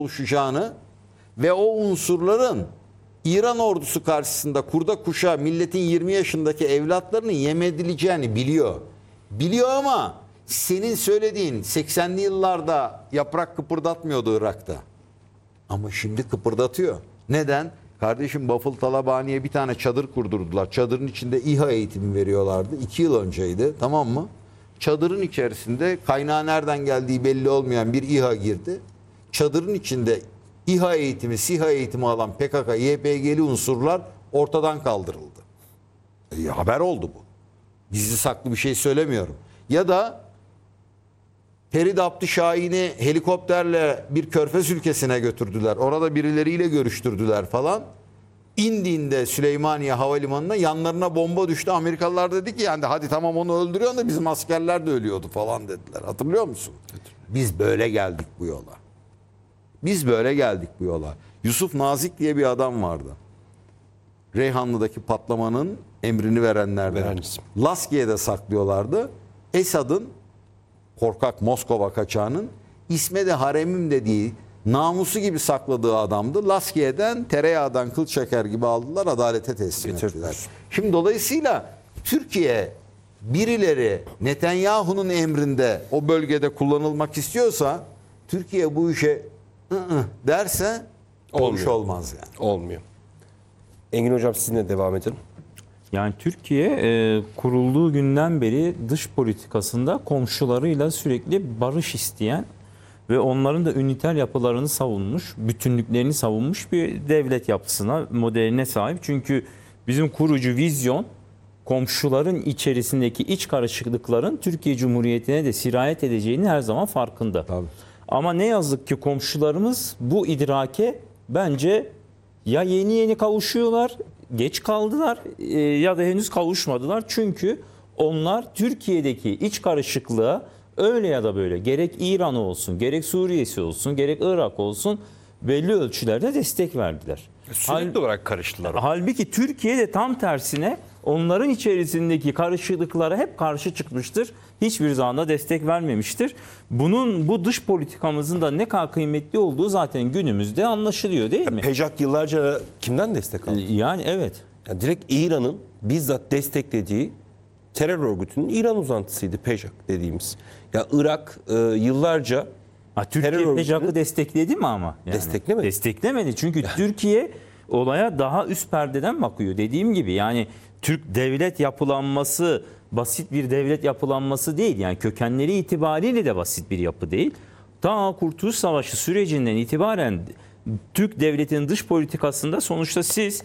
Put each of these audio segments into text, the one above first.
oluşacağını ve o unsurların İran ordusu karşısında kurda kuşa milletin 20 yaşındaki evlatlarını yem edileceğini biliyor. Biliyor ama senin söylediğin 80'li yıllarda yaprak kıpırdatmıyordu Irak'ta. Ama şimdi kıpırdatıyor. Neden? Kardeşim Bafıl Talabani'ye bir tane çadır kurdurdular. Çadırın içinde İHA eğitimi veriyorlardı. 2 yıl önceydi, tamam mı? Çadırın içerisinde kaynağı nereden geldiği belli olmayan bir İHA girdi. Çadırın içinde İHA eğitimi, SİHA eğitimi alan PKK, YPG'li unsurlar ortadan kaldırıldı. Haber oldu bu. Gizli saklı bir şey söylemiyorum. Ya da Ferit Abdü Şahin'i helikopterle bir körfez ülkesine götürdüler. Orada birileriyle görüştürdüler falan. İndiğinde Süleymaniye Havalimanı'na yanlarına bomba düştü. Amerikalılar dedi ki yani hadi tamam onu öldürüyorsun da bizim askerler de ölüyordu falan dediler. Hatırlıyor musun? Biz böyle geldik bu yola. Biz böyle geldik bu yola. Yusuf Nazik diye bir adam vardı. Reyhanlı'daki patlamanın emrini verenlerden. Laskiye'de saklıyorlardı. Esad'ın korkak Moskova kaçağının İsmet-i Haremim dediği namusu gibi sakladığı adamdı. Laskiye'den tereyağdan kıl çeker gibi aldılar, adalete teslim ettiler. Şimdi dolayısıyla Türkiye birileri Netanyahu'nun emrinde o bölgede kullanılmak istiyorsa Türkiye bu işe derse olmuş olmaz yani. Olmuyor. Engin Hocam sizinle devam edelim. Yani Türkiye kurulduğu günden beri dış politikasında komşularıyla sürekli barış isteyen ve onların da üniter yapılarını savunmuş, bütünlüklerini savunmuş bir devlet yapısına, modeline sahip. Çünkü bizim kurucu vizyon komşuların içerisindeki iç karışıklıkların Türkiye Cumhuriyeti'ne de sirayet edeceğini her zaman farkında. Tabii. Ama ne yazık ki komşularımız bu idrake bence ya yeni kavuşuyorlar, geç kaldılar ya da henüz kavuşmadılar. Çünkü onlar Türkiye'deki iç karışıklığa öyle ya da böyle gerek İran olsun, gerek Suriye'si olsun, gerek Irak olsun belli ölçülerde destek verdiler. Sürekli olarak karıştılar. Halbuki Türkiye de tam tersine onların içerisindeki karışıklıklara hep karşı çıkmıştır. Hiçbir zaman da destek vermemiştir. Bu dış politikamızın da ne kadar kıymetli olduğu zaten günümüzde anlaşılıyor değil mi? PJAK yıllarca kimden destek aldı? Yani evet. Yani direkt İran'ın bizzat desteklediği terör örgütünün İran uzantısıydı PJAK dediğimiz. Ya Irak yıllarca Türkiye terör PJAK'ı destekledi mi ama? Yani desteklemedi. Desteklemedi. Çünkü Türkiye olaya daha üst perdeden bakıyor. Dediğim gibi yani Türk devlet yapılanması basit bir devlet yapılanması değil. Yani kökenleri itibariyle de basit bir yapı değil. Daha Kurtuluş Savaşı sürecinden itibaren Türk devletinin dış politikasında sonuçta siz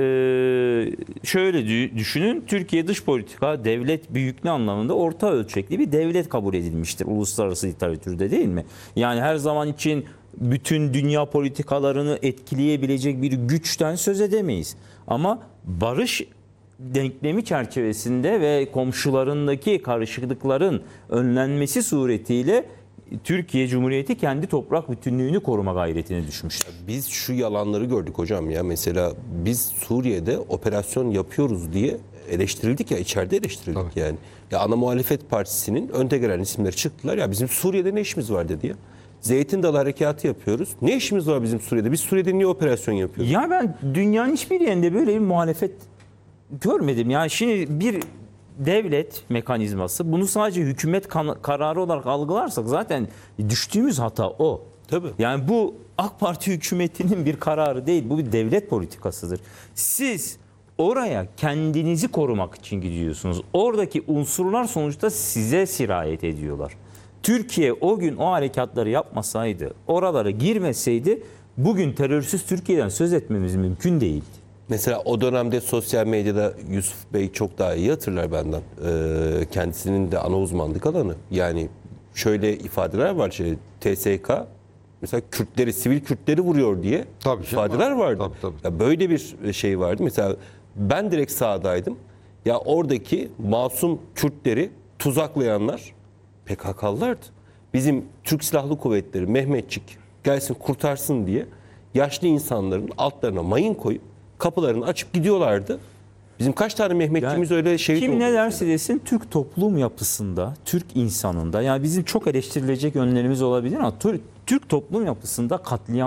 şöyle düşünün. Türkiye dış politika devlet büyüklüğü anlamında orta ölçekli bir devlet kabul edilmiştir uluslararası literatürde değil mi? Yani her zaman için bütün dünya politikalarını etkileyebilecek bir güçten söz edemeyiz. Ama barış denklemi çerçevesinde ve komşularındaki karışıklıkların önlenmesi suretiyle Türkiye Cumhuriyeti kendi toprak bütünlüğünü koruma gayretine düşmüştür. Biz şu yalanları gördük hocam ya. Mesela biz Suriye'de operasyon yapıyoruz diye eleştirildik ya, içeride eleştirildik yani. Ya ana muhalefet partisinin önde gelen isimleri çıktılar ya bizim Suriye'de ne işimiz var dedi ya. Zeytin Dalı Harekatı yapıyoruz. Ne işimiz var bizim Suriye'de? Biz Suriye'de niye operasyon yapıyoruz? Ya ben dünyanın hiçbir yerinde böyle bir muhalefet görmedim. Yani şimdi bir devlet mekanizması bunu sadece hükümet kararı olarak algılarsak zaten düştüğümüz hata o. Tabii. Yani bu AK Parti hükümetinin bir kararı değil. Bu bir devlet politikasıdır. Siz oraya kendinizi korumak için gidiyorsunuz. Oradaki unsurlar sonuçta size sirayet ediyorlar. Türkiye o gün o harekatları yapmasaydı, oralara girmeseydi bugün terörsüz Türkiye'den söz etmemiz mümkün değildi. Mesela o dönemde sosyal medyada Yusuf Bey çok daha iyi hatırlar benden. Kendisinin de ana uzmanlık alanı. Yani şöyle ifadeler var. TSK mesela Kürtleri, sivil Kürtleri vuruyor diye ifadeler vardı. Tabii. Ya böyle bir şey vardı. Mesela ben direkt sahadaydım. Ya oradaki masum Kürtleri tuzaklayanlar PKK'lılardı. Bizim Türk Silahlı Kuvvetleri, Mehmetçik gelsin kurtarsın diye yaşlı insanların altlarına mayın koyup kapılarını açıp gidiyorlardı. Bizim kaç tane Mehmetçimiz Yani öyle şehit oldu. Kim ne derse desin Türk toplum yapısında, Türk insanında yani bizim çok eleştirilecek yönlerimiz olabilir ama Türk toplum yapısında katliam